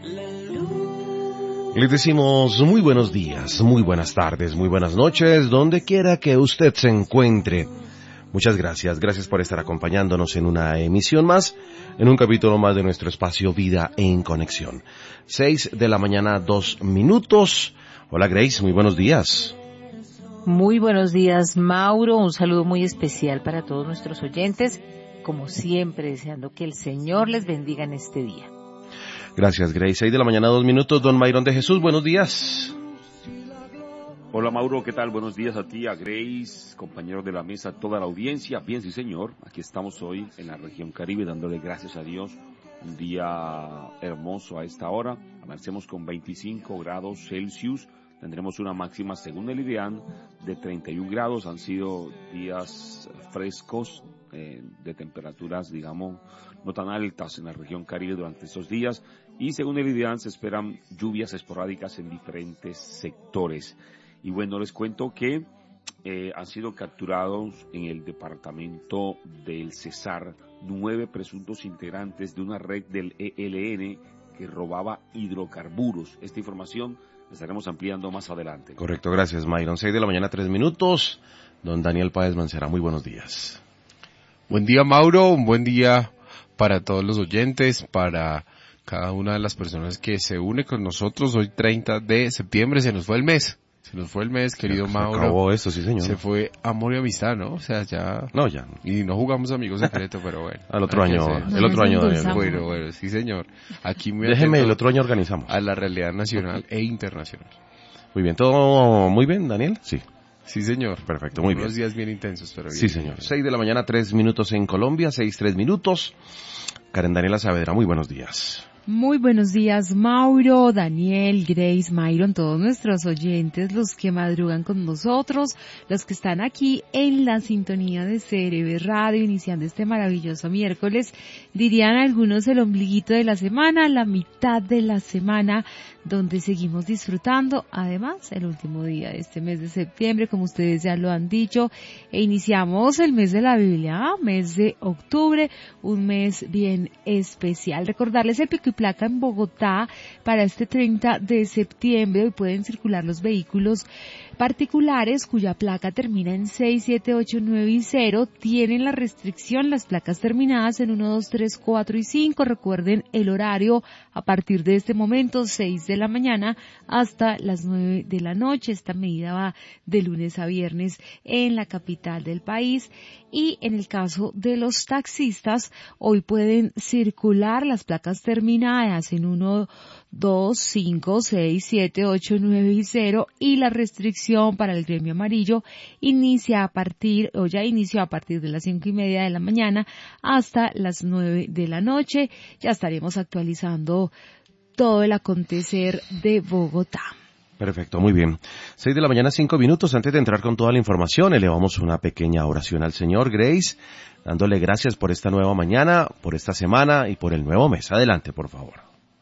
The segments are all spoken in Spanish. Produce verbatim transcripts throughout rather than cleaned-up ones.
Les decimos muy buenos días, muy buenas tardes, muy buenas noches, donde quiera que usted se encuentre. Muchas gracias, gracias por estar acompañándonos en una emisión más, en un capítulo más de nuestro espacio Vida en Conexión. Seis de la mañana, dos minutos. Hola Grace, muy buenos días. Muy buenos días, Mauro. Un saludo muy especial para todos nuestros oyentes. Como siempre, deseando que el Señor les bendiga en este día. Gracias, Grace. Seis de la mañana, dos minutos. Don Mayron de Jesús, buenos días. Hola, Mauro, ¿qué tal? Buenos días a ti, a Grace, compañeros de la mesa, a toda la audiencia. Bien, sí, señor. Aquí estamos hoy en la región Caribe dándole gracias a Dios. Un día hermoso a esta hora. Amanecemos con veinticinco grados Celsius. Tendremos una máxima, según el IDEAN, de treinta y un grados. Han sido días frescos, eh, de temperaturas, digamos, no tan altas en la región Caribe durante estos días. Y según el IDEAN se esperan lluvias esporádicas en diferentes sectores. Y bueno, les cuento que eh, han sido capturados en el departamento del Cesar nueve presuntos integrantes de una red del E L N que robaba hidrocarburos. Esta información la estaremos ampliando más adelante. Correcto, gracias, Mayron. Seis de la mañana, tres minutos. Don Daniel Páez Mancera, muy buenos días. Buen día, Mauro. Un buen día para todos los oyentes, para cada una de las personas que se une con nosotros. Hoy treinta de septiembre, se nos fue el mes. Se nos fue el mes, querido se Mauro. Se acabó eso, sí, señor. Se fue amor y amistad, ¿no? O sea, ya... No, ya. Y no jugamos amigos secretos, pero bueno. Al otro año, hacer... el otro año. Daniel. Bueno, bueno, sí, señor. Aquí me Déjeme, el otro año organizamos. A la realidad nacional e internacional. Muy bien, ¿todo muy bien, Daniel? Sí. Sí, señor. Perfecto, muy bien. Unos días bien intensos, pero bien. Sí, señor. Seis de la mañana, tres minutos en Colombia, seis, tres minutos. Karen Daniela Saavedra, muy buenos días. Muy buenos días, Mauro, Daniel, Grace, Mayron, todos nuestros oyentes, los que madrugan con nosotros, los que están aquí en la sintonía de C R V Radio, iniciando este maravilloso miércoles, dirían algunos el ombliguito de la semana, la mitad de la semana, donde seguimos disfrutando, además, el último día de este mes de septiembre, como ustedes ya lo han dicho, e iniciamos el mes de la Biblia, mes de octubre, un mes bien especial. Recordarles el pico y placa en Bogotá para este treinta de septiembre. Hoy pueden circular los vehículos particulares cuya placa termina en seis, siete, ocho, nueve y cero. Tienen la restricción las placas terminadas en uno, dos, tres, cuatro y cinco. Recuerden el horario a partir de este momento, seis de la mañana hasta las nueve de la noche. Esta medida va de lunes a viernes en la capital del país. Y en el caso de los taxistas, hoy pueden circular las placas terminadas en uno, dos, cinco, seis, siete, ocho, nueve y cero, y la restricción para el gremio amarillo inicia a partir, o ya inició a partir de las cinco y media de la mañana hasta las nueve de la noche. Ya estaremos actualizando todo el acontecer de Bogotá. Perfecto, muy bien. Seis de la mañana, cinco minutos. Antes de entrar con toda la información, elevamos una pequeña oración al Señor, Grace, dándole gracias por esta nueva mañana, por esta semana y por el nuevo mes. Adelante, por favor.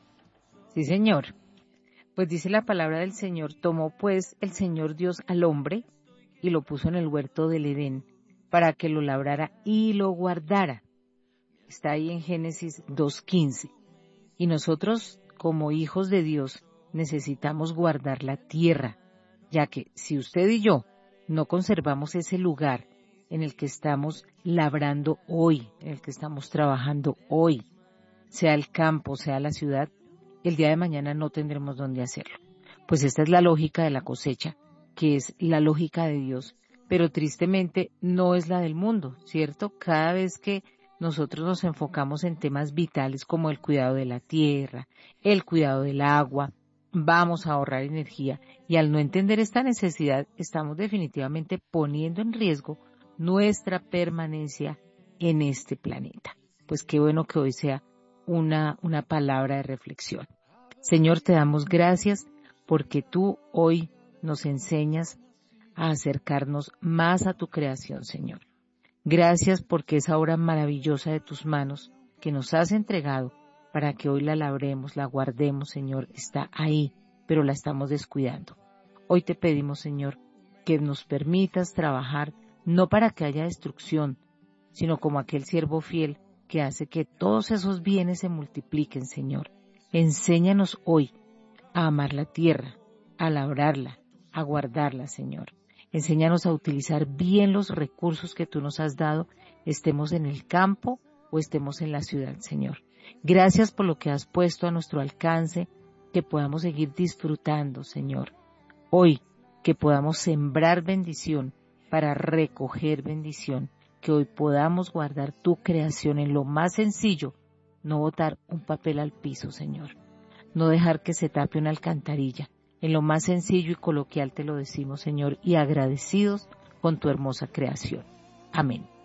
Sí, señor. Pues dice la palabra del Señor, tomó pues el Señor Dios al hombre y lo puso en el huerto del Edén para que lo labrara y lo guardara. Está ahí en Génesis dos quince. Y nosotros, como hijos de Dios, necesitamos guardar la tierra, ya que si usted y yo no conservamos ese lugar en el que estamos labrando hoy, en el que estamos trabajando hoy, sea el campo, sea la ciudad, el día de mañana no tendremos dónde hacerlo. Pues esta es la lógica de la cosecha, que es la lógica de Dios, pero tristemente no es la del mundo, ¿cierto? Cada vez que nosotros nos enfocamos en temas vitales como el cuidado de la tierra, el cuidado del agua, vamos a ahorrar energía, y al no entender esta necesidad estamos definitivamente poniendo en riesgo nuestra permanencia en este planeta. Pues qué bueno que hoy sea una, una palabra de reflexión. Señor, te damos gracias porque tú hoy nos enseñas a acercarnos más a tu creación, Señor. Gracias porque esa obra maravillosa de tus manos que nos has entregado para que hoy la labremos, la guardemos, Señor, está ahí, pero la estamos descuidando. Hoy te pedimos, Señor, que nos permitas trabajar no para que haya destrucción, sino como aquel siervo fiel que hace que todos esos bienes se multipliquen, Señor. Enséñanos hoy a amar la tierra, a labrarla, a guardarla, Señor. Enséñanos a utilizar bien los recursos que tú nos has dado, estemos en el campo o estemos en la ciudad, Señor. Gracias por lo que has puesto a nuestro alcance, que podamos seguir disfrutando, Señor. Hoy, que podamos sembrar bendición para recoger bendición, que hoy podamos guardar tu creación en lo más sencillo, no botar un papel al piso, Señor. No dejar que se tape una alcantarilla. En lo más sencillo y coloquial te lo decimos, Señor, y agradecidos con tu hermosa creación. Amén.